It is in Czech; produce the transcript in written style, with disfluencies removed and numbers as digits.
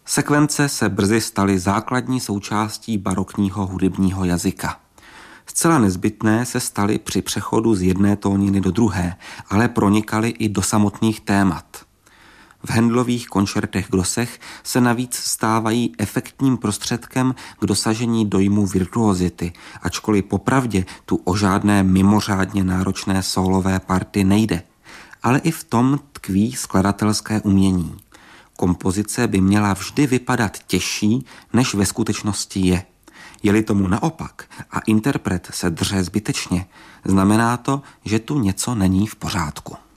Sekvence se brzy staly základní součástí barokního hudebního jazyka. Zcela nezbytné se staly při přechodu z jedné tóniny do druhé, ale pronikaly i do samotných témat. V Handlových koncertech Grossech se navíc stávají efektním prostředkem k dosažení dojmu virtuozity, ačkoliv popravdě tu o žádné mimořádně náročné sólové party nejde. Ale i v tom tkví skladatelské umění. Kompozice by měla vždy vypadat těžší, než ve skutečnosti je. Je-li tomu naopak a interpret se dře zbytečně, znamená to, že tu něco není v pořádku.